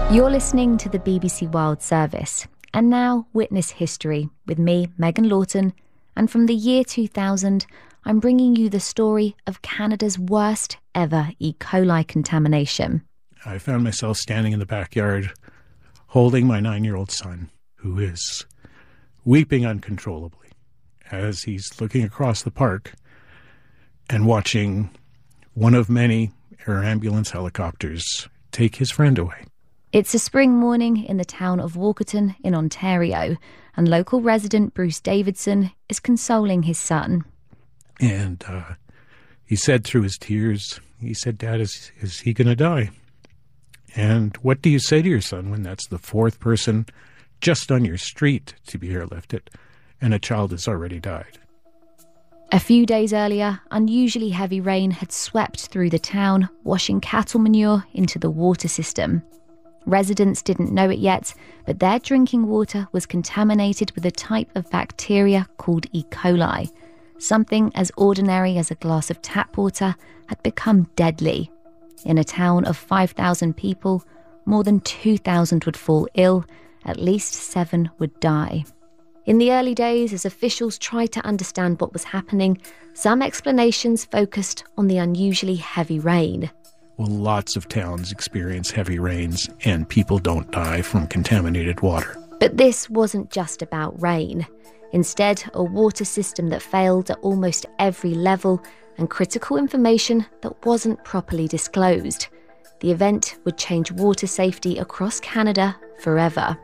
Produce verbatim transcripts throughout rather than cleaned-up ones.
You're listening to the B B C World Service, and now witness history with me, Megan Lawton, and from the year two thousand, I'm bringing you the story of Canada's worst ever E. coli contamination. I found myself standing in the backyard holding my nine-year-old son, who is weeping uncontrollably as he's looking across the park and watching one of many air ambulance helicopters take his friend away. It's a spring morning in the town of Walkerton in Ontario, and local resident Bruce Davidson is consoling his son. And uh, he said through his tears, he said, "Dad, is, is he going to die?" And what do you say to your son when that's the fourth person just on your street to be airlifted and a child has already died? A few days earlier, unusually heavy rain had swept through the town, washing cattle manure into the water system. Residents didn't know it yet, but their drinking water was contaminated with a type of bacteria called E. coli. Something as ordinary as a glass of tap water had become deadly. In a town of five thousand people, more than two thousand would fall ill, at least seven would die. In the early days, as officials tried to understand what was happening, some explanations focused on the unusually heavy rain. Well, lots of towns experience heavy rains and people don't die from contaminated water. But this wasn't just about rain. Instead, a water system that failed at almost every level and critical information that wasn't properly disclosed. The event would change water safety across Canada forever.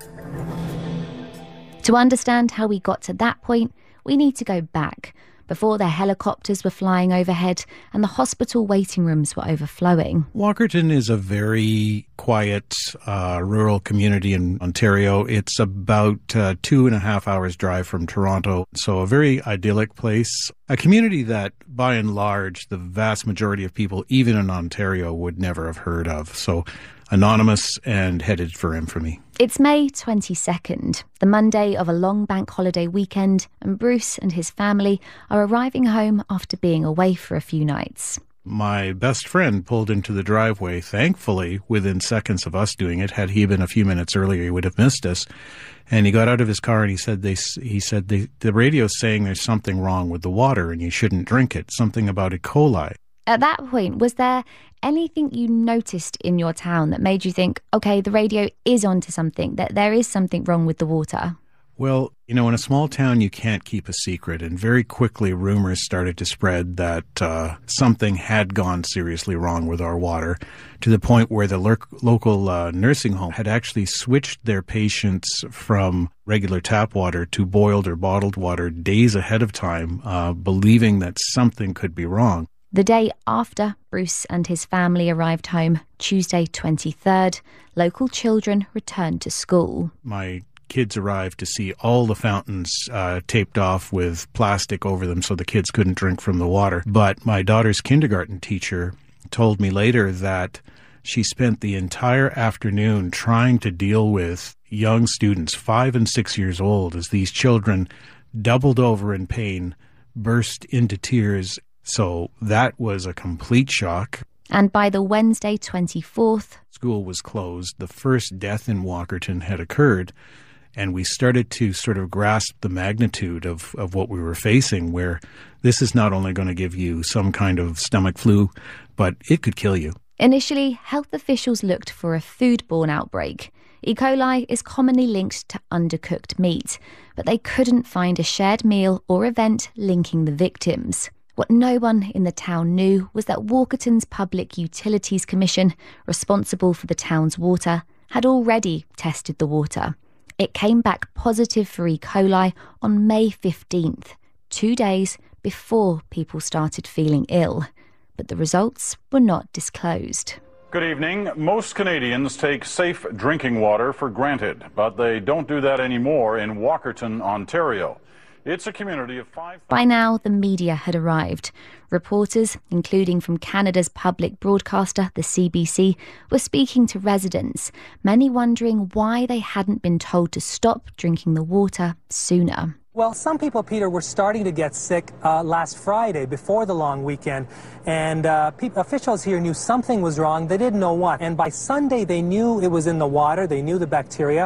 To understand how we got to that point, we need to go back, before their helicopters were flying overhead and the hospital waiting rooms were overflowing. Walkerton is a very quiet uh, rural community in Ontario. It's about uh, two and a half hours drive from Toronto, so a very idyllic place. A community that, by and large, the vast majority of people, even in Ontario, would never have heard of. So anonymous and headed for infamy. It's May twenty-second, the Monday of a long bank holiday weekend, and Bruce and his family are arriving home after being away for a few nights. My best friend pulled into the driveway, thankfully, within seconds of us doing it. Had he been a few minutes earlier, he would have missed us. And he got out of his car and he said, they, he said they, the radio's saying there's something wrong with the water and you shouldn't drink it, something about E. coli. At that point, was there anything you noticed in your town that made you think, okay, the radio is onto something, that there is something wrong with the water? Well, you know, in a small town, you can't keep a secret. And very quickly, rumors started to spread that uh, something had gone seriously wrong with our water, to the point where the lo- local uh, nursing home had actually switched their patients from regular tap water to boiled or bottled water days ahead of time, uh, believing that something could be wrong. The day after Bruce and his family arrived home, Tuesday twenty-third, local children returned to school. My kids arrived to see all the fountains uh, taped off with plastic over them so the kids couldn't drink from the water. But my daughter's kindergarten teacher told me later that she spent the entire afternoon trying to deal with young students, five and six years old, as these children doubled over in pain, burst into tears. So that was a complete shock. And by the Wednesday twenty-fourth, school was closed. The first death in Walkerton had occurred, and we started to sort of grasp the magnitude of, of what we were facing, where this is not only going to give you some kind of stomach flu, but it could kill you. Initially, health officials looked for a foodborne outbreak. E. coli is commonly linked to undercooked meat, but they couldn't find a shared meal or event linking the victims. What no one in the town knew was that Walkerton's Public Utilities Commission, responsible for the town's water, had already tested the water. It came back positive for E. coli on May fifteenth, two days before people started feeling ill. But the results were not disclosed. Good evening. Most Canadians take safe drinking water for granted, but they don't do that anymore in Walkerton, Ontario. It's a community of five... By now, the media had arrived. Reporters, including from Canada's public broadcaster, the C B C, were speaking to residents, many wondering why they hadn't been told to stop drinking the water sooner. Well, some people, Peter, were starting to get sick uh, last Friday before the long weekend, and uh, pe- officials here knew something was wrong. They didn't know what, and by Sunday they knew it was in the water. They knew the bacteria,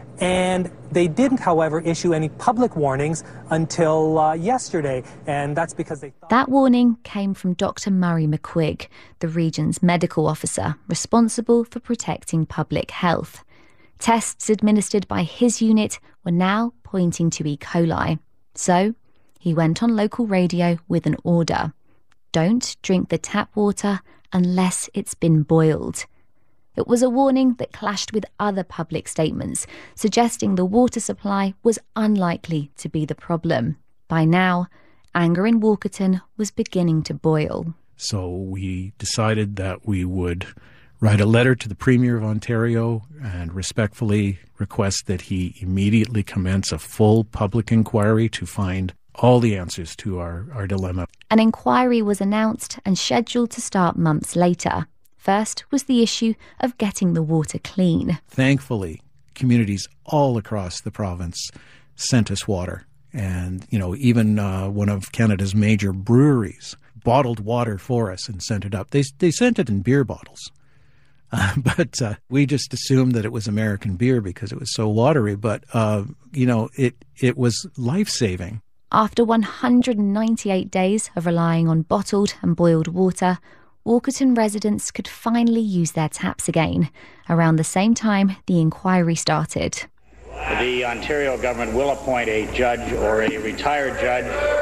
and they didn't, however, issue any public warnings until uh, yesterday, and that's because they thought... That warning came from Doctor Murray McQuigg, the region's medical officer responsible for protecting public health. Tests administered by his unit were now pointing to E. coli. So he went on local radio with an order. Don't drink the tap water unless it's been boiled. It was a warning that clashed with other public statements, suggesting the water supply was unlikely to be the problem. By now, anger in Walkerton was beginning to boil. So we decided that we would write a letter to the Premier of Ontario and respectfully request that he immediately commence a full public inquiry to find all the answers to our, our dilemma. An inquiry was announced and scheduled to start months later. First was the issue of getting the water clean. Thankfully, communities all across the province sent us water. And, you know, even uh, one of Canada's major breweries bottled water for us and sent it up. They, they sent it in beer bottles. Uh, but uh, we just assumed that it was American beer because it was so watery. But, uh, you know, it, it was life-saving. After one hundred ninety-eight days of relying on bottled and boiled water, Walkerton residents could finally use their taps again. Around the same time, the inquiry started. The Ontario government will appoint a judge or a retired judge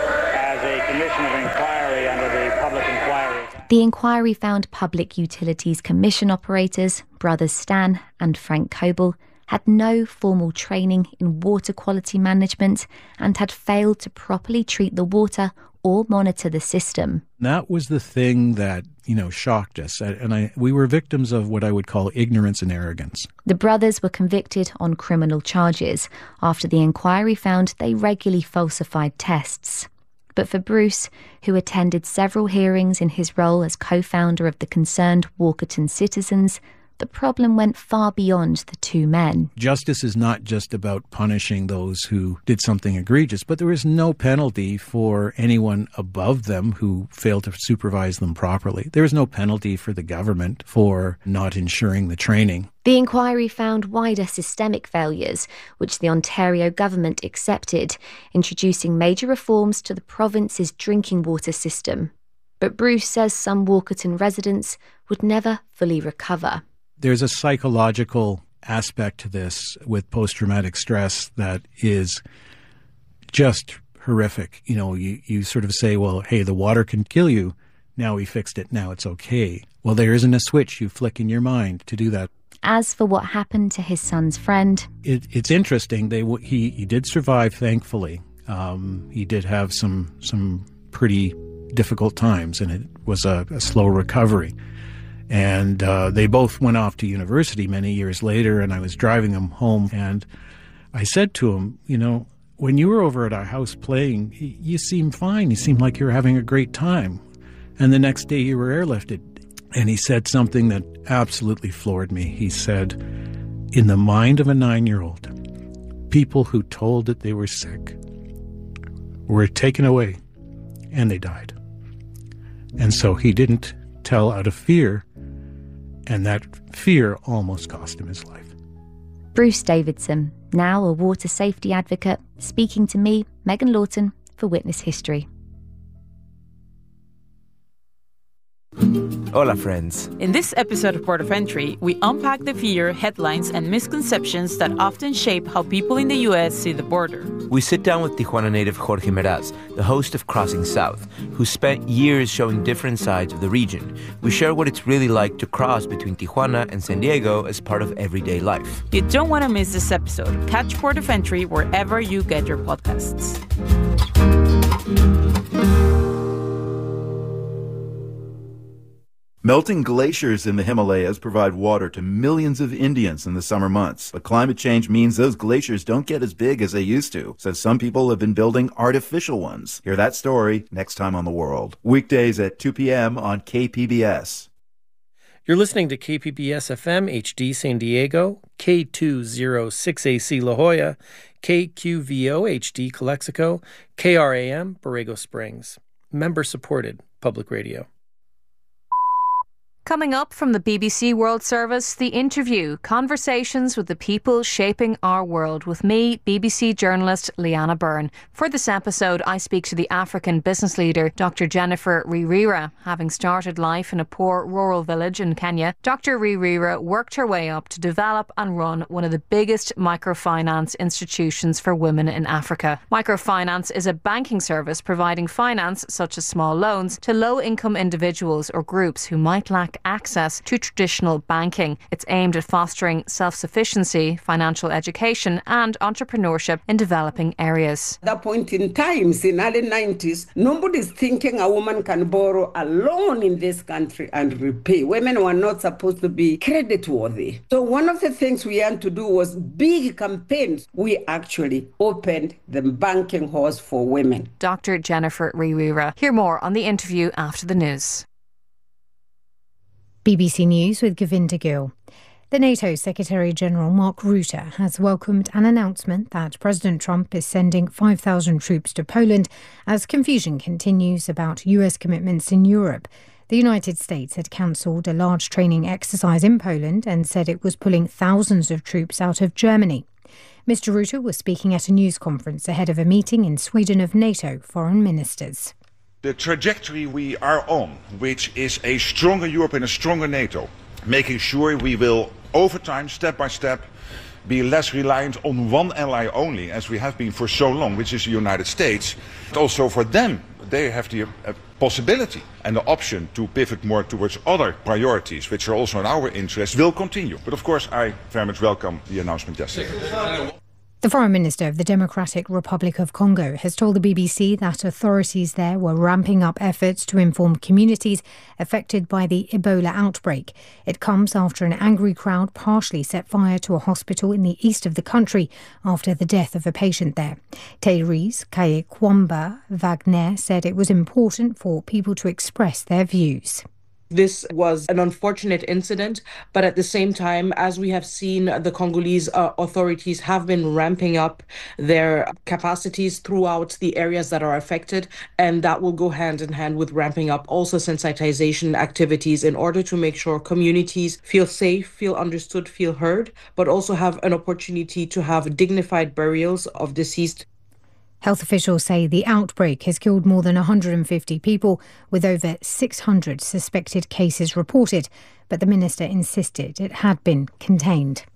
as a commission of inquiry under the Public Inquiry. The inquiry found Public Utilities Commission operators, brothers Stan and Frank Coble, had no formal training in water quality management and had failed to properly treat the water or monitor the system. That was the thing that, you know, shocked us. And I, we were victims of what I would call ignorance and arrogance. The brothers were convicted on criminal charges after the inquiry found they regularly falsified tests. But for Bruce, who attended several hearings in his role as co-founder of the concerned Walkerton Citizens, the problem went far beyond the two men. Justice is not just about punishing those who did something egregious, but there is no penalty for anyone above them who failed to supervise them properly. There is no penalty for the government for not ensuring the training. The inquiry found wider systemic failures, which the Ontario government accepted, introducing major reforms to the province's drinking water system. But Bruce says some Walkerton residents would never fully recover. There's a psychological aspect to this with post-traumatic stress that is just horrific. You know, you, you sort of say, well, hey, the water can kill you. Now we fixed it. Now it's okay. Well, there isn't a switch you flick in your mind to do that. As for what happened to his son's friend... It, it's interesting. They he, he did survive, thankfully. Um, he did have some, some pretty difficult times, and it was a, a slow recovery. And uh, they both went off to university many years later, and I was driving them home, and I said to him, you know, when you were over at our house playing, you seemed fine. You seemed like you were having a great time. And the next day you were airlifted. And he said something that absolutely floored me. He said, in the mind of a nine-year-old, people who told that they were sick were taken away, and they died. And so he didn't tell out of fear, and that fear almost cost him his life. Bruce Davidson, now a water safety advocate, speaking to me, Megan Lawton, for Witness History. Hola, friends. In this episode of Port of Entry, we unpack the fear, headlines, and misconceptions that often shape how people in the U S see the border. We sit down with Tijuana native Jorge Meraz, the host of Crossing South, who spent years showing different sides of the region. We share what it's really like to cross between Tijuana and San Diego as part of everyday life. You don't want to miss this episode. Catch Port of Entry wherever you get your podcasts. Melting glaciers in the Himalayas provide water to millions of Indians in the summer months. But climate change means those glaciers don't get as big as they used to, so some people have been building artificial ones. Hear that story next time on The World. Weekdays at two p.m. on K P B S. You're listening to K P B S F M H D San Diego, K two oh six A C La Jolla, K Q V O H D Calexico, K R A M Borrego Springs. Member-supported public radio. Coming up from the B B C World Service, The Interview, conversations with the people shaping our world, with me, B B C journalist Leanna Byrne. For this episode, I speak to the African business leader, Doctor Jennifer Ririra. Having started life in a poor rural village in Kenya, Doctor Ririra worked her way up to develop and run one of the biggest microfinance institutions for women in Africa. Microfinance is a banking service providing finance, such as small loans, to low-income individuals or groups who might lack access to traditional banking. It's aimed at fostering self-sufficiency, financial education and entrepreneurship in developing areas. At that point in time, in the early nineties, nobody's thinking a woman can borrow a loan in this country and repay. Women were not supposed to be creditworthy. So one of the things we had to do was big campaigns. We actually opened the banking halls for women. Doctor Jennifer Ririra. Hear more on The Interview after the news. B B C News with Govinda Gill. The NATO Secretary-General Mark Rutte has welcomed an announcement that President Trump is sending five thousand troops to Poland as confusion continues about U S commitments in Europe. The United States had cancelled a large training exercise in Poland and said it was pulling thousands of troops out of Germany. Mister Rutte was speaking at a news conference ahead of a meeting in Sweden of NATO foreign ministers. The trajectory we are on, which is a stronger Europe and a stronger NATO, making sure we will, over time, step by step, be less reliant on one ally only, as we have been for so long, which is the United States. But also for them, they have the uh, possibility and the option to pivot more towards other priorities, which are also in our interest, will continue. But of course, I very much welcome the announcement yesterday. The Foreign Minister of the Democratic Republic of Congo has told the B B C that authorities there were ramping up efforts to inform communities affected by the Ebola outbreak. It comes after an angry crowd partially set fire to a hospital in the east of the country after the death of a patient there. Therese Kayekwamba Wagner said it was important for people to express their views. This was an unfortunate incident, but at the same time, as we have seen, the Congolese uh, authorities have been ramping up their capacities throughout the areas that are affected, and that will go hand in hand with ramping up also sensitization activities in order to make sure communities feel safe, feel understood, feel heard, but also have an opportunity to have dignified burials of deceased. Health officials say the outbreak has killed more than one hundred fifty people, with over six hundred suspected cases reported, but the minister insisted it had been contained.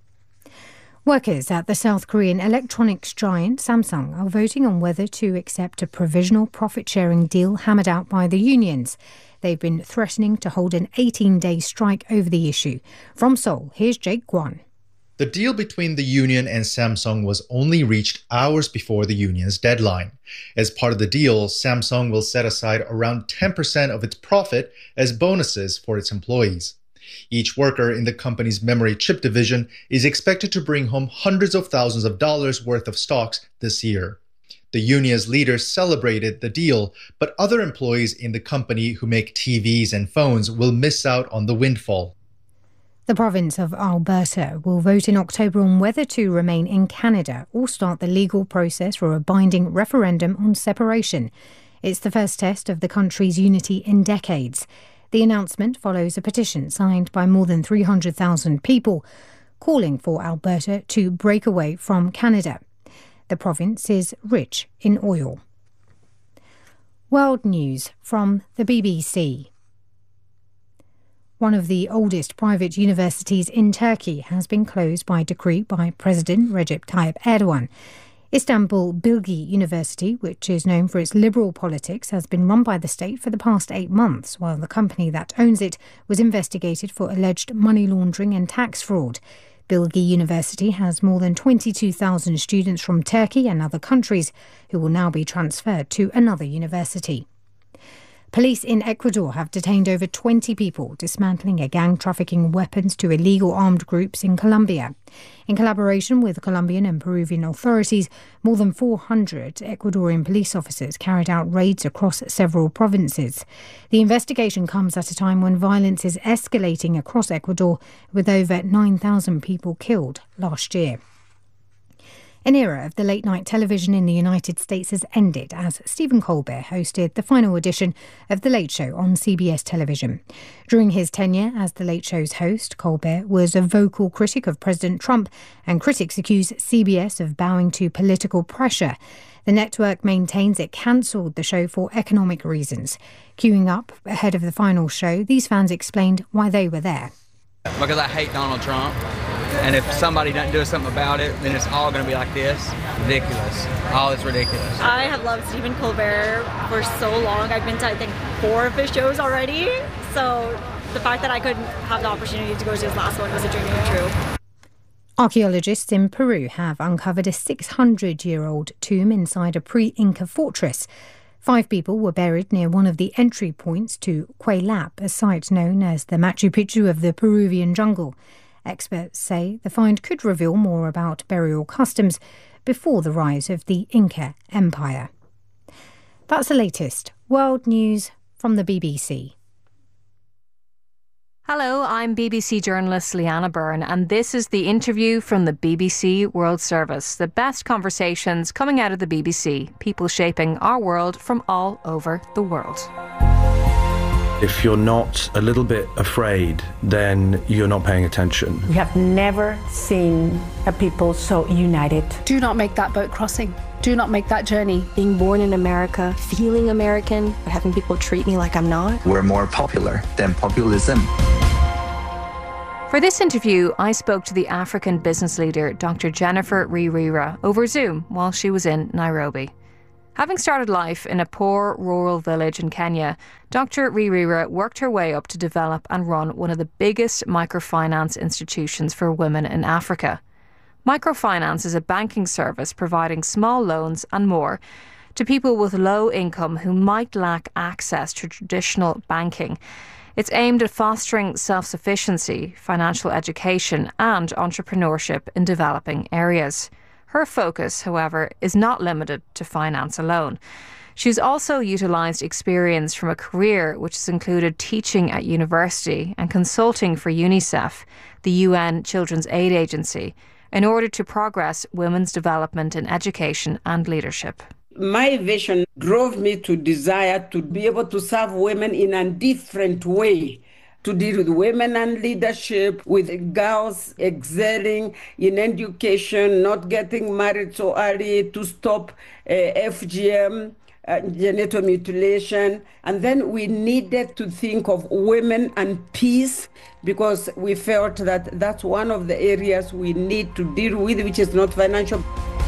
Workers at the South Korean electronics giant Samsung are voting on whether to accept a provisional profit-sharing deal hammered out by the unions. They've been threatening to hold an eighteen-day strike over the issue. From Seoul, here's Jake Kwon. The deal between the union and Samsung was only reached hours before the union's deadline. As part of the deal, Samsung will set aside around ten percent of its profit as bonuses for its employees. Each worker in the company's memory chip division is expected to bring home hundreds of thousands of dollars worth of stocks this year. The union's leaders celebrated the deal, but other employees in the company who make T Vs and phones will miss out on the windfall. The province of Alberta will vote in October on whether to remain in Canada or start the legal process for a binding referendum on separation. It's the first test of the country's unity in decades. The announcement follows a petition signed by more than three hundred thousand people calling for Alberta to break away from Canada. The province is rich in oil. World news from the B B C. One of the oldest private universities in Turkey has been closed by decree by President Recep Tayyip Erdogan. Istanbul Bilgi University, which is known for its liberal politics, has been run by the state for the past eight months, while the company that owns it was investigated for alleged money laundering and tax fraud. Bilgi University has more than twenty-two thousand students from Turkey and other countries who will now be transferred to another university. Police in Ecuador have detained over twenty people dismantling a gang trafficking weapons to illegal armed groups in Colombia. In collaboration with Colombian and Peruvian authorities, more than four hundred Ecuadorian police officers carried out raids across several provinces. The investigation comes at a time when violence is escalating across Ecuador, with over nine thousand people killed last year. An era of the late-night television in the United States has ended as Stephen Colbert hosted the final edition of The Late Show on C B S television. During his tenure as The Late Show's host, Colbert was a vocal critic of President Trump, and critics accuse C B S of bowing to political pressure. The network maintains it cancelled the show for economic reasons. Queuing up ahead of the final show, these fans explained why they were there. Because I hate Donald Trump. And if somebody doesn't do something about it, then it's all going to be like this. Ridiculous. All is ridiculous. I have loved Stephen Colbert for so long. I've been to, I think, four of his shows already. So the fact that I couldn't have the opportunity to go to his last one was a dream come true. Archaeologists in Peru have uncovered a six hundred year old tomb inside a pre-Inca fortress. Five people were buried near one of the entry points to Cuelap, a site known as the Machu Picchu of the Peruvian jungle. Experts say the find could reveal more about burial customs before the rise of the Inca Empire. That's the latest world news from the B B C. Hello, I'm B B C journalist Leanna Byrne, and this is the interview from the B B C World Service. The best conversations coming out of the B B C, people shaping our world from all over the world. If you're not a little bit afraid, then you're not paying attention. We have never seen a people so united. Do not make that boat crossing. Do not make that journey. Being born in America, feeling American, having people treat me like I'm not. We're more popular than populism. For this interview, I spoke to the African business leader, Doctor Jennifer Ririira, over Zoom while she was in Nairobi. Having started life in a poor rural village in Kenya, Doctor Ririira worked her way up to develop and run one of the biggest microfinance institutions for women in Africa. Microfinance is a banking service providing small loans and more to people with low income who might lack access to traditional banking. It's aimed at fostering self-sufficiency, financial education and entrepreneurship in developing areas. Her focus, however, is not limited to finance alone. She's also utilised experience from a career which has included teaching at university and consulting for UNICEF, the U N Children's Aid Agency, in order to progress women's development in education and leadership. My vision drove me to desire to be able to serve women in a different way, to deal with women and leadership, with girls excelling in education, not getting married so early, to stop uh, F G M, uh, genital mutilation. And then we needed to think of women and peace, because we felt that that's one of the areas we need to deal with, which is not financial.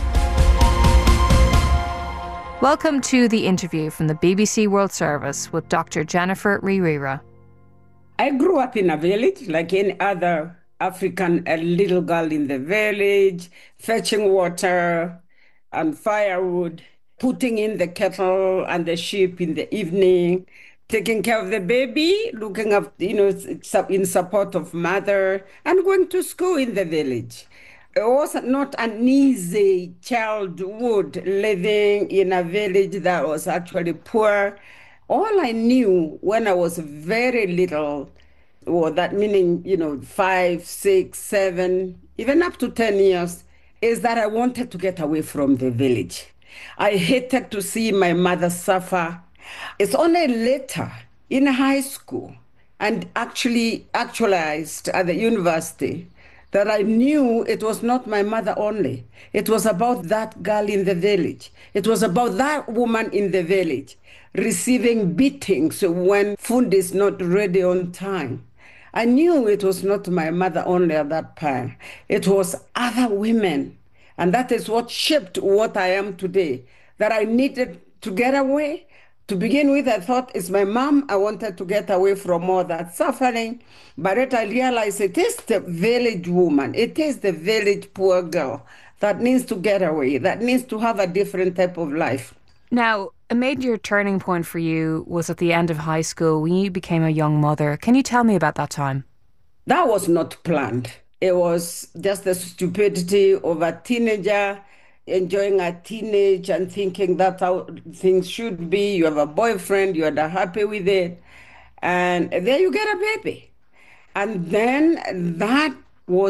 Welcome to the interview from the B B C World Service with Doctor Jennifer Ririira. I grew up in a village like any other African, a little girl in the village, fetching water and firewood, putting in the kettle and the sheep in the evening, taking care of the baby, looking up, you know, in support of mother, and going to school in the village. It was not an easy childhood living in a village that was actually poor. All I knew when I was very little, or that meaning, you know, five, six, seven, even up to ten years, is that I wanted to get away from the village. I hated to see my mother suffer. It's only later in high school and actually actualized at the university that I knew it was not my mother only. It was about that girl in the village. It was about that woman in the village receiving beatings when food is not ready on time. I knew it was not my mother only at that time. It was other women. And that is what shaped what I am today, that I needed to get away. To begin with, I thought it's my mom. I wanted to get away from all that suffering. But yet I realized it is the village woman. It is the village poor girl that needs to get away, that needs to have a different type of life. Now, a major turning point for you was at the end of high school when you became a young mother. Can you tell me about that time? That was not planned. It was just the stupidity of a teenager enjoying a teenage and thinking that's how things should be. You have a boyfriend, you're happy with it, and there you get a baby. And then that was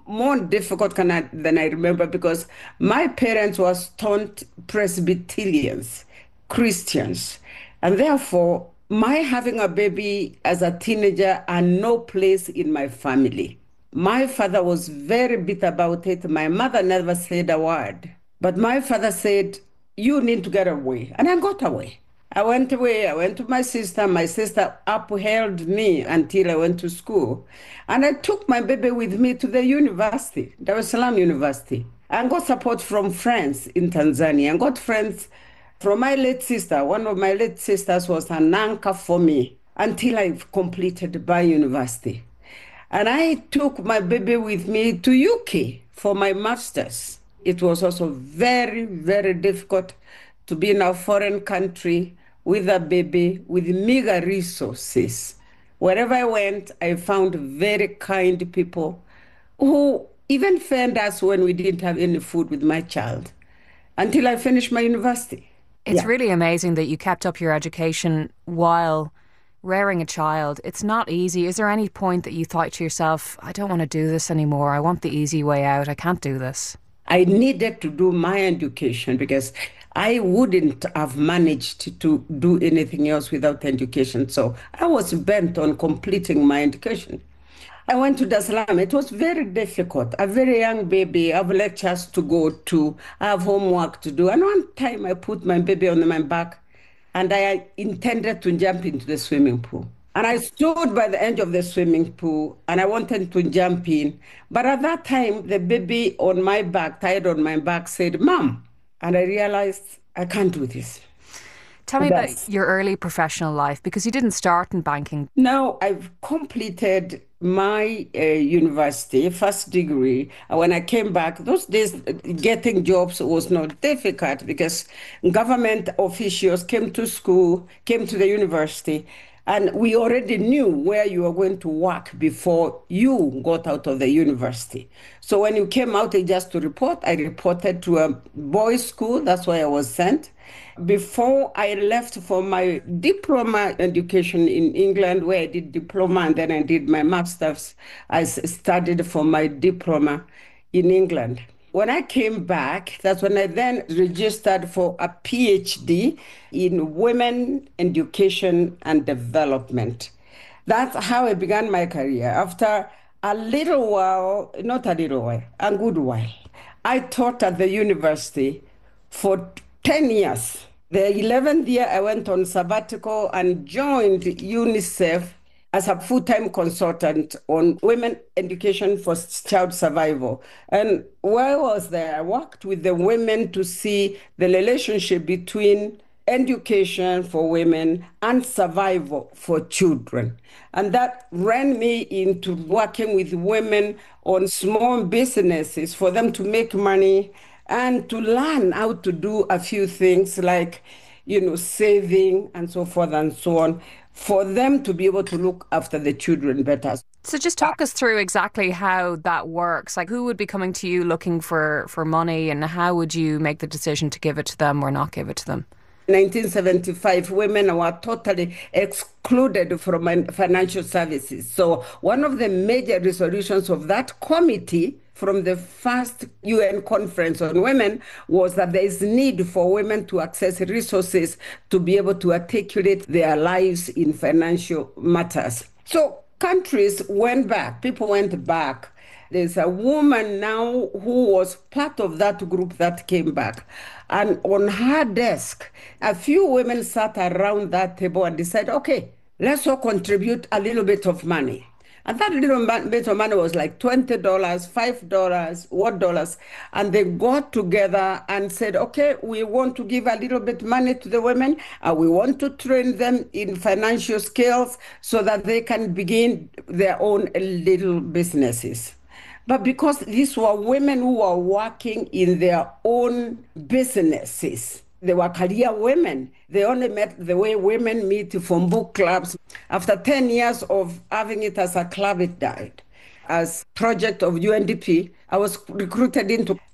more difficult than I, than I remember because my parents were staunch Presbyterians, Christians, and therefore my having a baby as a teenager had no place in my family. My father was very bitter about it. My mother never said a word. But my father said, you need to get away. And I got away. I went away. I went to my sister. My sister upheld me until I went to school. And I took my baby with me to the university, Dar es Salaam University. I got support from friends in Tanzania. I got friends from my late sister. One of my late sisters was an anchor for me until I completed Bar University. And I took my baby with me to U K for my master's. It was also very, very difficult to be in a foreign country with a baby with meager resources. Wherever I went, I found very kind people who even fed us when we didn't have any food with my child until I finished my university. It's Yeah. really amazing that you kept up your education while rearing a child. It's not easy. Is there any point that you thought to yourself, I don't want to do this anymore. I want the easy way out. I can't do this. I needed to do my education because I wouldn't have managed to do anything else without education. So I was bent on completing my education. I went to Dar es Salaam. It was very difficult. A very young baby, I have lectures to go to, I have homework to do. And one time I put my baby on my back and I intended to jump into the swimming pool. And I stood by the edge of the swimming pool and I wanted to jump in. But at that time, the baby on my back, tied on my back, said, Mom. And I realized I can't do this. Tell me That's- about your early professional life, because you didn't start in banking. No, I've completed my uh, university, first degree. And when I came back, those days, uh, getting jobs was not difficult because government officials came to school, came to the university, and we already knew where you were going to work before you got out of the university. So when you came out just to report, I reported to a boys' school. That's why I was sent. Before I left for my diploma education in England, where I did diploma and then I did my master's, I s- studied for my diploma in England. When I came back, that's when I then registered for a PhD in women education and development. That's how I began my career. After a little while, not a little while, a good while, I taught at the university for ten years. The eleventh year, I went on sabbatical and joined UNICEF as a full-time consultant on women education for child survival. And while I was there, I worked with the women to see the relationship between education for women and survival for children. And that ran me into working with women on small businesses for them to make money and to learn how to do a few things like, you know, saving and so forth and so on, for them to be able to look after the children better. So just talk us through exactly how that works. Like, who would be coming to you looking for, for money, and how would you make the decision to give it to them or not give it to them? In nineteen seventy-five, women were totally excluded from financial services. So one of the major resolutions of that committee from the first U N conference on women was that there is need for women to access resources to be able to articulate their lives in financial matters. So countries went back, people went back. There's a woman now who was part of that group that came back. And on her desk, a few women sat around that table and decided, okay, let's all contribute a little bit of money. And that little bit of money was like twenty dollars, five dollars, one dollar. And they got together and said, okay, we want to give a little bit money to the women, and we want to train them in financial skills so that they can begin their own little businesses. But because these were women who were working in their own businesses, they were career women. They only met the way women meet from book clubs. After ten years of having it as a club, it died. As project of U N D P, I was recruited in to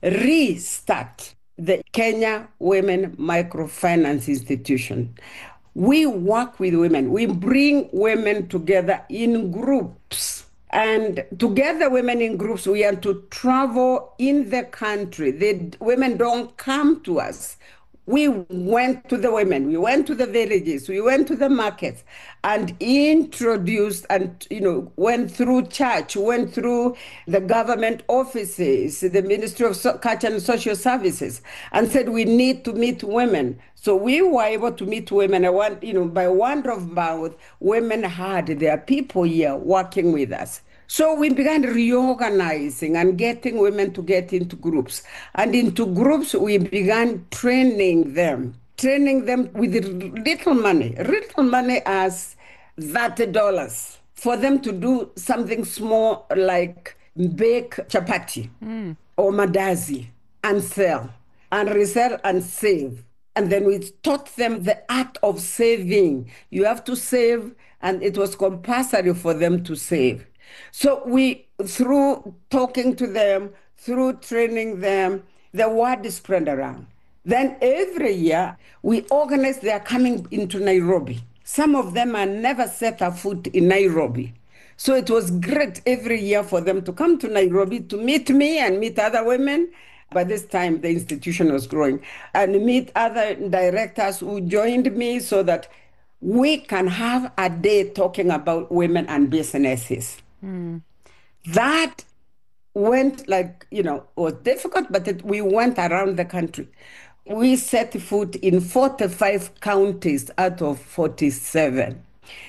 restart the Kenya Women Microfinance Institution. We work with women. We bring women together in groups And together, women in groups, we are to travel in the country. The women don't come to us. We went to the women, we went to the villages, we went to the markets and introduced and, you know, went through church, went through the government offices, the Ministry of so- Culture and Social Services, and said we need to meet women. So we were able to meet women. I want, you know, by word of mouth, women had their people here working with us. So we began reorganizing and getting women to get into groups. And into groups, we began training them, training them with little money, little money as thirty dollars for them to do something small like bake chapati mm. or madazi and sell and resell and save. And then we taught them the art of saving. You have to save, and it was compulsory for them to save. So we, through talking to them, through training them, the word is spread around. Then every year, we organize, they are coming into Nairobi. Some of them are never set a foot in Nairobi. So it was great every year for them to come to Nairobi to meet me and meet other women. By this time, the institution was growing. And meet other directors who joined me so that we can have a day talking about women and businesses. Mm. That went like, you know, was difficult, but it, we went around the country. We set foot in forty-five counties out of forty-seven.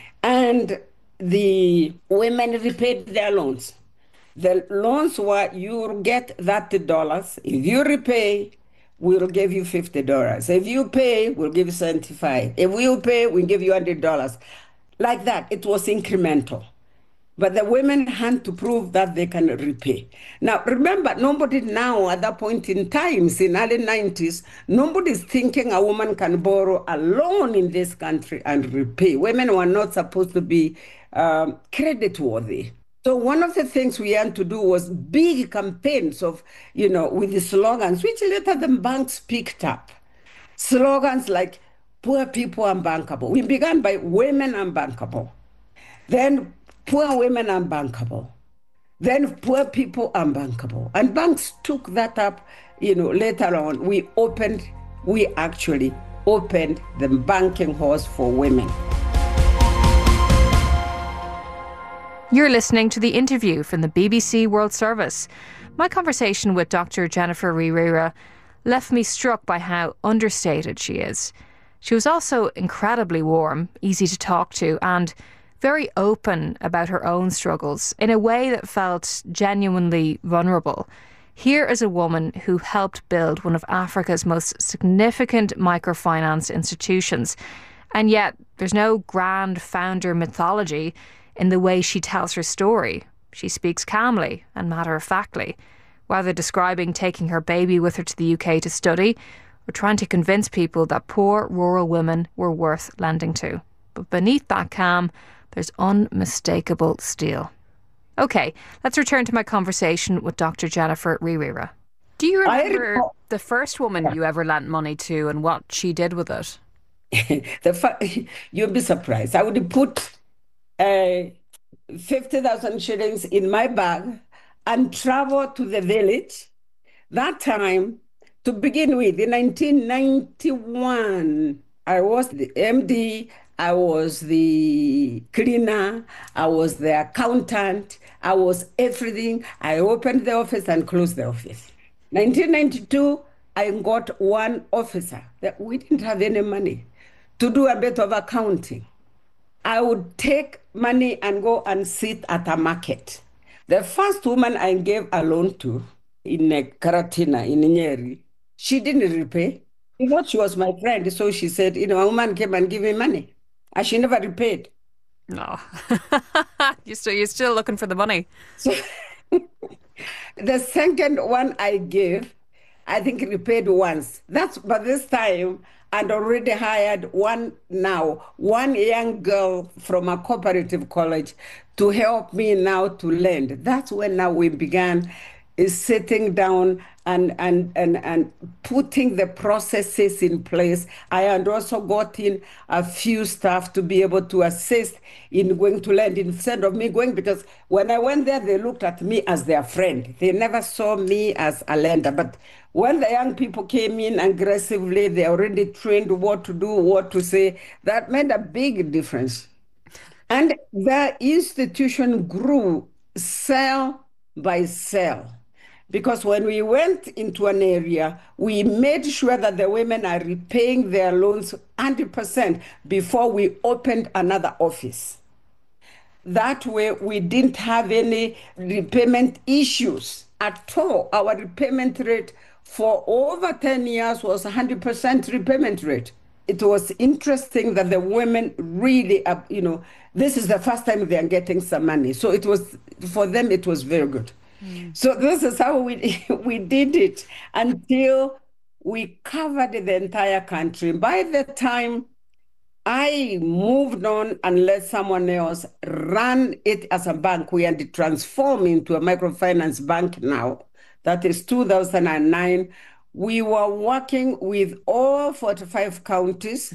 And the women repaid their loans. The loans were, you get thirty dollars. If you repay, we'll give you fifty dollars. If you pay, we'll give you seventy-five dollars. If you pay, we'll give you one hundred dollars. Like that, it was incremental. But the women had to prove that they can repay. Now, remember, nobody now at that point in time, in early nineties, nobody's thinking a woman can borrow a loan in this country and repay. Women were not supposed to be um, credit-worthy. So one of the things we had to do was big campaigns of, you know, with the slogans, which later the banks picked up. Slogans like, poor people unbankable. We began by women unbankable. Then poor women unbankable. Then poor people unbankable. And banks took that up, you know, later on. We opened, we actually opened the banking halls for women. You're listening to the interview from the B B C World Service. My conversation with Doctor Jennifer Rivera left me struck by how understated she is. She was also incredibly warm, easy to talk to, and very open about her own struggles in a way that felt genuinely vulnerable. Here is a woman who helped build one of Africa's most significant microfinance institutions. And yet, there's no grand founder mythology in the way she tells her story. She speaks calmly and matter-of-factly, whether describing taking her baby with her to the U K to study or trying to convince people that poor rural women were worth lending to. But beneath that calm, there's unmistakable steel. OK, let's return to my conversation with Doctor Jennifer Rivera. Do you remember the first woman you ever lent money to and what she did with it? the fu- You'll be surprised. I would put uh, fifty thousand shillings in my bag and travel to the village. That time, to begin with, in nineteen ninety-one, I was the M D, I was the cleaner, I was the accountant, I was everything. I opened the office and closed the office. nineteen ninety-two, I got one officer that we didn't have any money to do a bit of accounting. I would take money and go and sit at a market. The first woman I gave a loan to in Karatina, in Nyeri, she didn't repay. She thought she was my friend, so she said, you know, a woman came and gave me money. And she never repaid. No. you're, still, you're still looking for the money. So the second one I gave, I think repaid once. That's by this time, I'd already hired one now, one young girl from a cooperative college to help me now to lend. That's when now we began is sitting down and, and, and, and putting the processes in place. I had also got in a few staff to be able to assist in going to land instead of me going, because when I went there, they looked at me as their friend. They never saw me as a lender. But when the young people came in aggressively, they already trained what to do, what to say. That made a big difference. And the institution grew cell by cell. Because when we went into an area, we made sure that the women are repaying their loans one hundred percent before we opened another office. That way, we didn't have any repayment issues at all. Our repayment rate for over ten years was one hundred percent repayment rate. It was interesting that the women really, uh, you know, this is the first time they are getting some money. So it was, for them, it was very good. Mm. So this is how we we did it until we covered the entire country. By the time I moved on and let someone else run it as a bank, we had to transform into a microfinance bank now. That is two thousand nine. We were working with all forty-five counties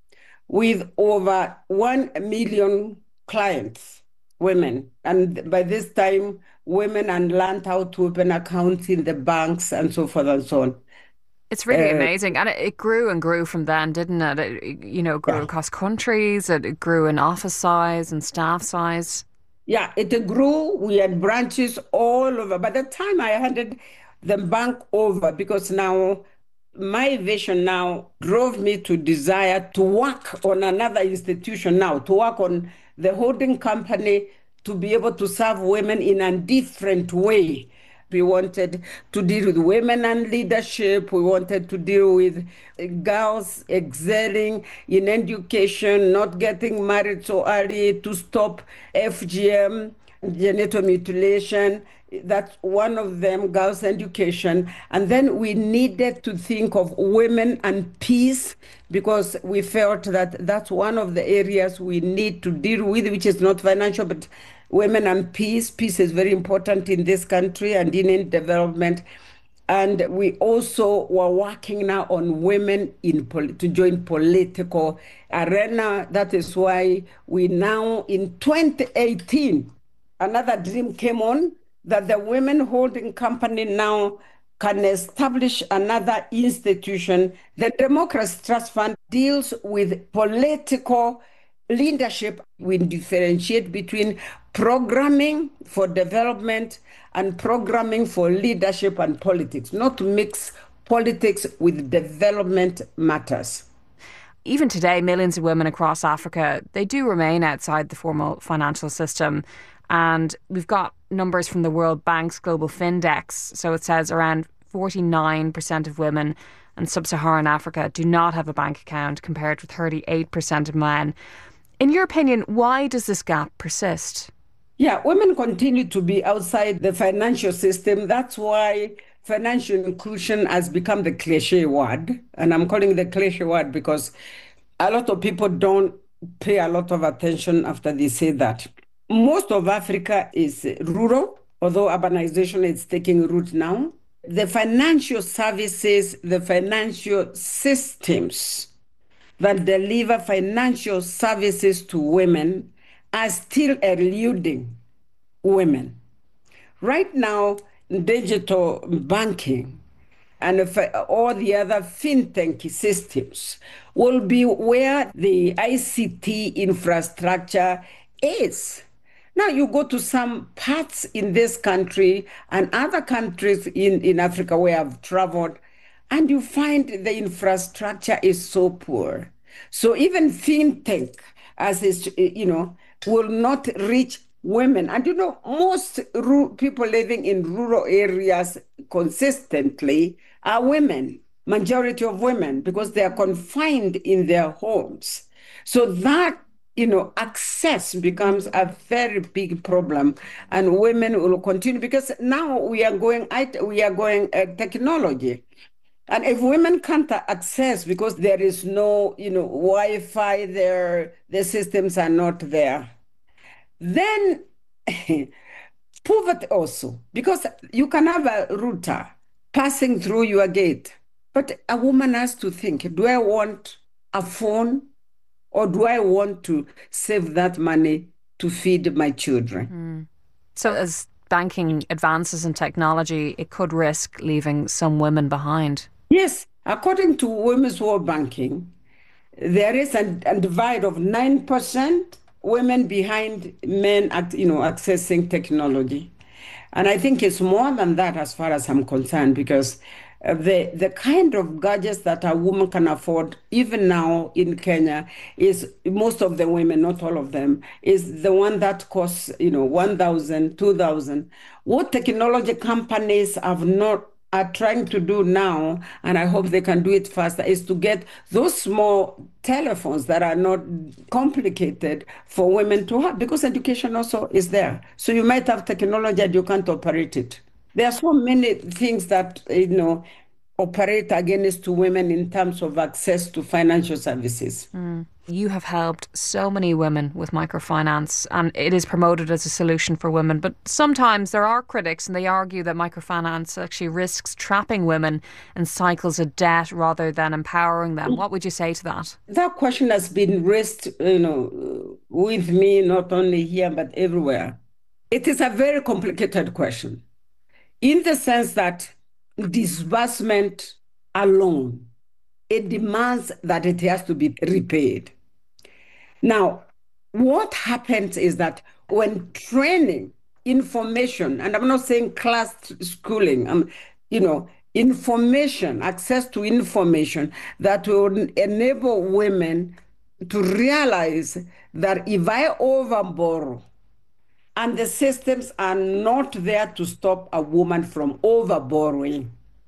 with over one million clients, women. And by this time, women had learned how to open accounts in the banks and so forth and so on. It's really Uh, amazing. And it, it grew and grew from then, didn't it? It, you know, grew Yeah. across countries. It, it grew in office size and staff size. Yeah, it grew. We had branches all over. By the time I handed the bank over, because now my vision now drove me to desire to work on another institution now, to work on the holding company, to be able to serve women in a different way. We wanted to deal with women and leadership. We wanted to deal with girls excelling in education, not getting married so early, to stop F G M, genital mutilation. That's one of them, girls' education. And then we needed to think of women and peace, because we felt that that's one of the areas we need to deal with, which is not financial, but women and peace. Peace is very important in this country and in development. And we also were working now on women in pol- to join political arena. That is why we now, in twenty eighteen, another dream came on, that the women holding company now can establish another institution. The Democracy Trust Fund deals with political leadership. We differentiate between programming for development and programming for leadership and politics, not to mix politics with development matters. Even today, millions of women across Africa, they do remain outside the formal financial system. And we've got numbers from the World Bank's Global Findex. So it says around forty-nine percent of women in sub-Saharan Africa do not have a bank account, compared with thirty-eight percent of men. In your opinion, why does this gap persist? Yeah, women continue to be outside the financial system. That's why financial inclusion has become the cliche word. And I'm calling it the cliche word because a lot of people don't pay a lot of attention after they say that. Most of Africa is rural, although urbanization is taking root now. The financial services, the financial systems that deliver financial services to women are still eluding women. Right now, digital banking and all the other fintech systems will be where the I C T infrastructure is. Now you go to some parts in this country and other countries in, in Africa where I've traveled, and you find the infrastructure is so poor. So even fintech, as is, you know, will not reach women. And you know, most ru- people living in rural areas consistently are women, majority of women, because they are confined in their homes. So that, you know, access becomes a very big problem, and women will continue, because now we are going, we are going uh, technology. And if women can't access because there is no, you know, Wi-Fi there, the systems are not there, then Poverty also, because you can have a router passing through your gate, but a woman has to think, do I want a phone or do I want to save that money to feed my children? Mm. So as banking advances in technology, it could risk leaving some women behind. Yes, according to Women's World Banking, there is a, a divide of nine percent women behind men, at, you know, accessing technology. And I think it's more than that as far as I'm concerned, because uh, the, the kind of gadgets that a woman can afford, even now in Kenya, is most of the women, not all of them, is the one that costs, you know, one thousand, two thousand. What technology companies have not are trying to do now, and I hope they can do it faster, is to get those small telephones that are not complicated for women to have, because education also is there. So you might have technology and you can't operate it. There are so many things that, you know, operate against to women in terms of access to financial services. Mm. You have helped so many women with microfinance, and it is promoted as a solution for women. But sometimes there are critics, and they argue that microfinance actually risks trapping women in cycles of debt rather than empowering them. What would you say to that? That question has been raised, you know, with me, not only here, but everywhere. It is a very complicated question, in the sense that disbursement alone, it demands that it has to be repaid. Now, what happens is that when training, information, and I'm not saying class schooling, um, you know, information, access to information that will enable women to realize that if I overborrow, and the systems are not there to stop a woman from overborrowing.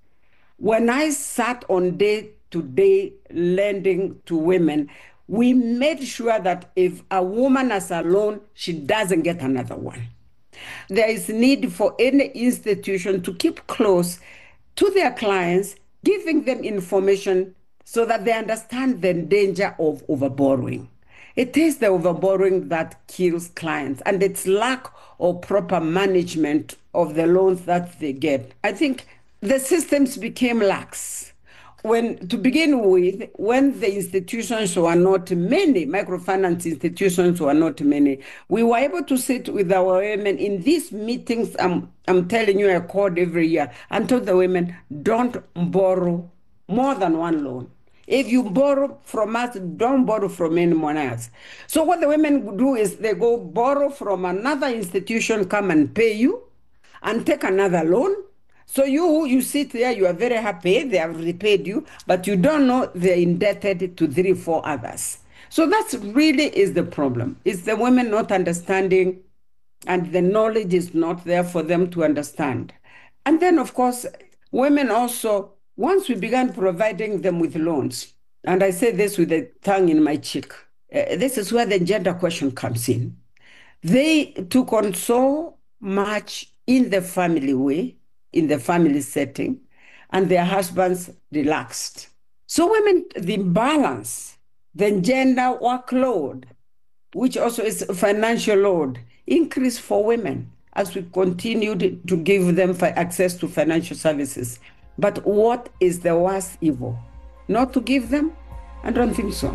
When I sat on day-to-day lending to women, we made sure that if a woman has a loan, she doesn't get another one. There is need for any institution to keep close to their clients, giving them information so that they understand the danger of overborrowing. It is the overborrowing that kills clients, and it's lack of proper management of the loans that they get. I think the systems became lax. When, to begin with, when the institutions were not many, microfinance institutions were not many, we were able to sit with our women in these meetings. I'm, I'm telling you, I called every year and told the women, don't borrow more than one loan. If you borrow from us, don't borrow from anyone else. So what the women do is they go borrow from another institution, come and pay you, and take another loan. So you you sit there, you are very happy, they have repaid you, but you don't know they're indebted to three, four others. So that's really is the problem. It's the women not understanding, and the knowledge is not there for them to understand. And then, of course, women also, once we began providing them with loans, and I say this with a tongue in my cheek, uh, this is where the gender question comes in. They took on so much in the family way, in the family setting, and their husbands relaxed. So women, the balance, the gender workload, which also is financial load, increased for women as we continued to give them access to financial services. But what is the worst evil? Not to give them? I don't think so.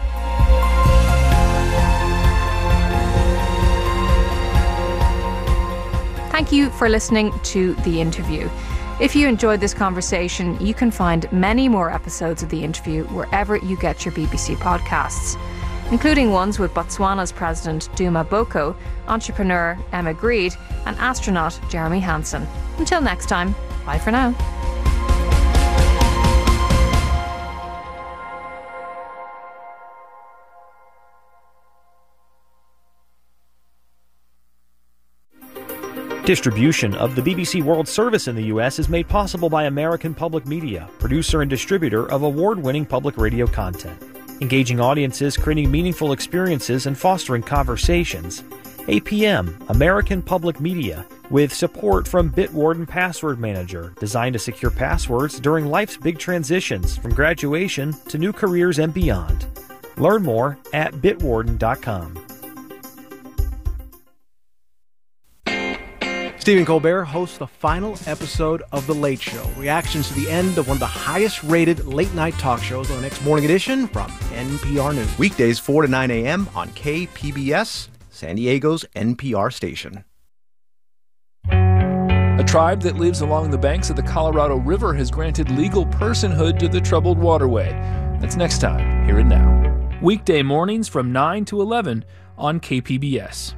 Thank you for listening to The Interview. If you enjoyed this conversation, you can find many more episodes of The Interview wherever you get your B B C podcasts, including ones with Botswana's President Duma Boko, entrepreneur Emma Greed, and astronaut Jeremy Hansen. Until next time, bye for now. Distribution of the B B C World Service in the U S is made possible by American Public Media, producer and distributor of award-winning public radio content. Engaging audiences, creating meaningful experiences, and fostering conversations. A P M, American Public Media, with support from Bitwarden Password Manager, designed to secure passwords during life's big transitions, from graduation to new careers and beyond. Learn more at bitwarden dot com. Stephen Colbert hosts the final episode of The Late Show. Reactions to the end of one of the highest-rated late-night talk shows on the next morning edition from N P R News. Weekdays four to nine a.m. on K P B S, San Diego's N P R station. A tribe that lives along the banks of the Colorado River has granted legal personhood to the troubled waterway. That's next time, here and now. Weekday mornings from nine to eleven on K P B S.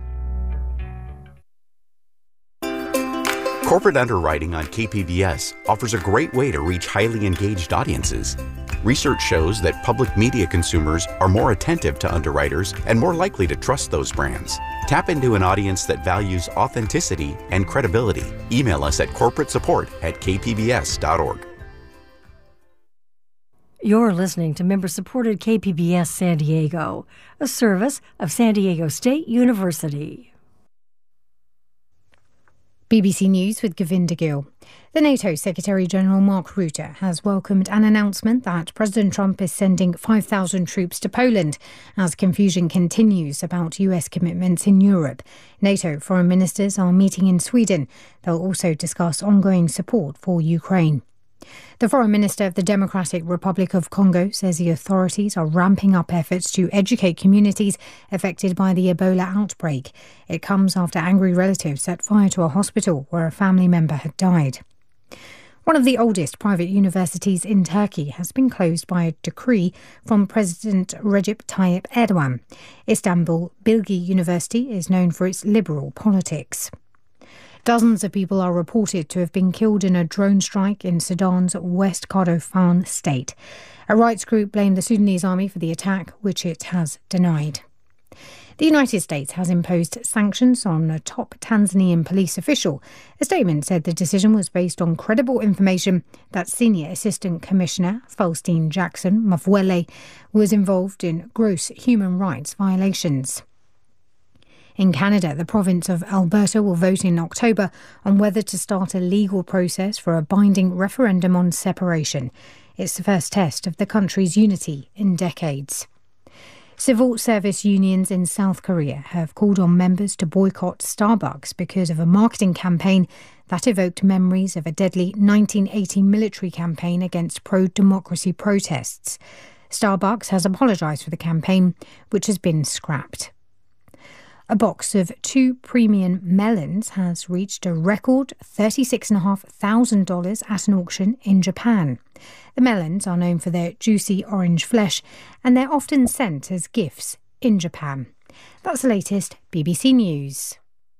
Corporate underwriting on K P B S offers a great way to reach highly engaged audiences. Research shows that public media consumers are more attentive to underwriters and more likely to trust those brands. Tap into an audience that values authenticity and credibility. Email us at corporate support at k p b s dot org. You're listening to member-supported K P B S San Diego, a service of San Diego State University. B B C News with Govinda Gill. The NATO Secretary-General Mark Rutte has welcomed an announcement that President Trump is sending five thousand troops to Poland as confusion continues about U S commitments in Europe. NATO foreign ministers are meeting in Sweden. They'll also discuss ongoing support for Ukraine. The Foreign Minister of the Democratic Republic of Congo says the authorities are ramping up efforts to educate communities affected by the Ebola outbreak. It comes after angry relatives set fire to a hospital where a family member had died. One of the oldest private universities in Turkey has been closed by a decree from President Recep Tayyip Erdogan. Istanbul Bilgi University is known for its liberal politics. Dozens of people are reported to have been killed in a drone strike in Sudan's West Kordofan state. A rights group blamed the Sudanese army for the attack, which it has denied. The United States has imposed sanctions on a top Tanzanian police official. A statement said the decision was based on credible information that Senior Assistant Commissioner Faustine Jackson Mavwele was involved in gross human rights violations. In Canada, the province of Alberta will vote in October on whether to start a legal process for a binding referendum on separation. It's the first test of the country's unity in decades. Civil service unions in South Korea have called on members to boycott Starbucks because of a marketing campaign that evoked memories of a deadly nineteen eighty military campaign against pro-democracy protests. Starbucks has apologised for the campaign, which has been scrapped. A box of two premium melons has reached a record thirty-six thousand five hundred dollars at an auction in Japan. The melons are known for their juicy orange flesh, and they're often sent as gifts in Japan. That's the latest B B C News.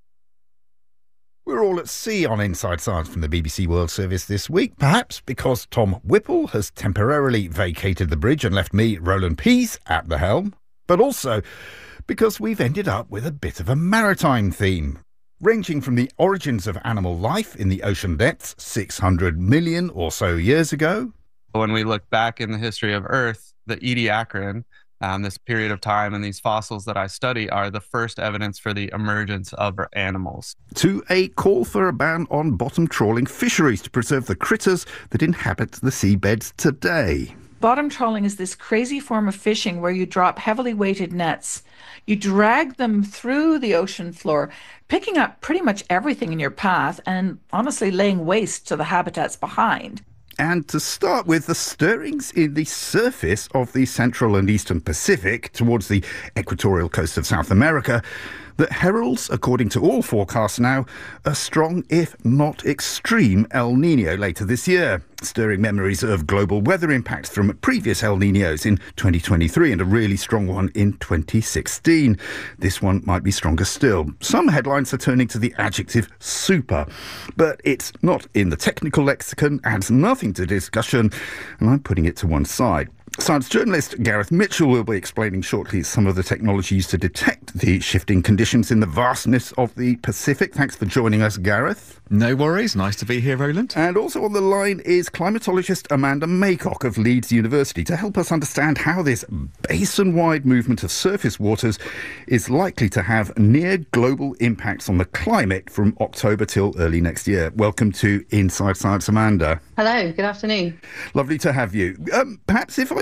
We're all at sea on Inside Science from the B B C World Service this week, perhaps because Tom Whipple has temporarily vacated the bridge and left me, Roland Pease, at the helm, but also because we've ended up with a bit of a maritime theme, ranging from the origins of animal life in the ocean depths six hundred million or so years ago. When we look back in the history of Earth, the Ediacaran, um, this period of time and these fossils that I study are the first evidence for the emergence of animals. To a call for a ban on bottom trawling fisheries to preserve the critters that inhabit the seabeds today. Bottom trawling is this crazy form of fishing where you drop heavily weighted nets. You drag them through the ocean floor, picking up pretty much everything in your path and honestly laying waste to the habitats behind. And to start with, the stirrings in the surface of the central and eastern Pacific towards the equatorial coast of South America that heralds, according to all forecasts now, a strong, if not extreme, El Niño later this year, stirring memories of global weather impacts from previous El Niños in twenty twenty-three and a really strong one in twenty sixteen. This one might be stronger still. Some headlines are turning to the adjective super, but it's not in the technical lexicon, adds nothing to discussion, and I'm putting it to one side. Science journalist Gareth Mitchell will be explaining shortly some of the technology used to detect the shifting conditions in the vastness of the Pacific. Thanks for joining us, Gareth. No worries. Nice to be here, Roland. And also on the line is climatologist Amanda Maycock of Leeds University to help us understand how this basin-wide movement of surface waters is likely to have near global impacts on the climate from October till early next year. Welcome to Inside Science, Amanda. Hello, good afternoon. Lovely to have you. Um, perhaps if I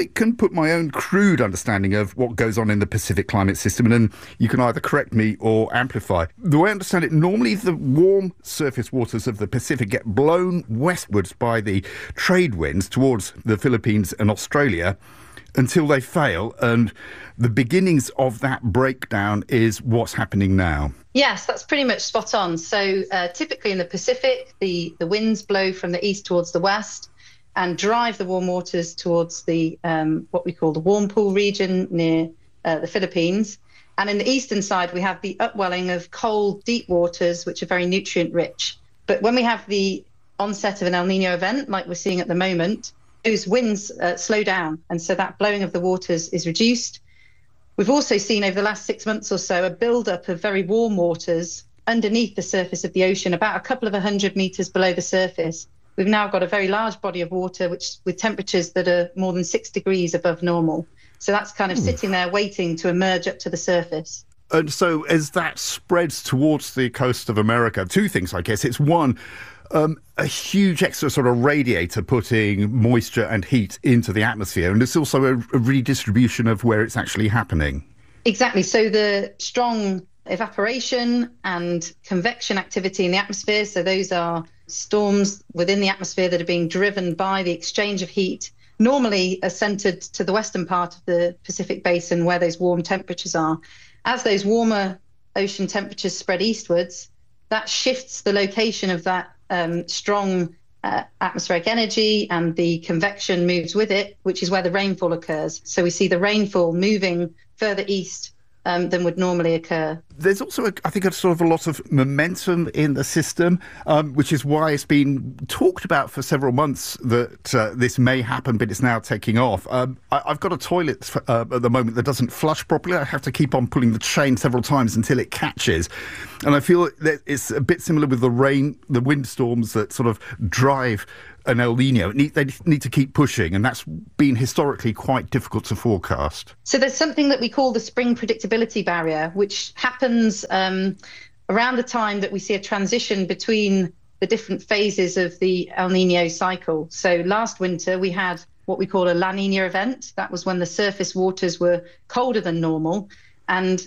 I can put my own crude understanding of what goes on in the Pacific climate system, and then you can either correct me or amplify. The way I understand it, normally the warm surface waters of the Pacific get blown westwards by the trade winds towards the Philippines and Australia until they fail, and the beginnings of that breakdown is what's happening now. Yes, that's pretty much spot on. So uh, typically in the Pacific, the, the winds blow from the east towards the west and drive the warm waters towards the um, what we call the warm pool region near uh, the Philippines. And in the eastern side, we have the upwelling of cold, deep waters, which are very nutrient rich. But when we have the onset of an El Nino event, like we're seeing at the moment, those winds uh, slow down. And so that blowing of the waters is reduced. We've also seen over the last six months or so a build-up of very warm waters underneath the surface of the ocean, about a couple of hundred metres below the surface. We've now got a very large body of water which with temperatures that are more than six degrees above normal. So that's kind of Ooh. sitting there waiting to emerge up to the surface. And so as that spreads towards the coast of America, two things, I guess. It's one, um, a huge extra sort of radiator putting moisture and heat into the atmosphere. And it's also a, a redistribution of where it's actually happening. Exactly. So the strong evaporation and convection activity in the atmosphere, so those are storms within the atmosphere that are being driven by the exchange of heat, normally are centred to the western part of the Pacific Basin where those warm temperatures are. As those warmer ocean temperatures spread eastwards, that shifts the location of that um, strong uh, atmospheric energy, and the convection moves with it, which is where the rainfall occurs. So we see the rainfall moving further east Um, than would normally occur. There's also, a, I think, a sort of a lot of momentum in the system, um, which is why it's been talked about for several months that uh, this may happen, but it's now taking off. Um, I, I've got a toilet for, uh, at the moment that doesn't flush properly. I have to keep on pulling the chain several times until it catches. And I feel that it's a bit similar with the rain, the windstorms that sort of drive an El Nino. It need, they need to keep pushing, and that's been historically quite difficult to forecast. So there's something that we call the spring predictability barrier, which happens um, around the time that we see a transition between the different phases of the El Nino cycle. So last winter we had what we call a La Nina event. That was when the surface waters were colder than normal, and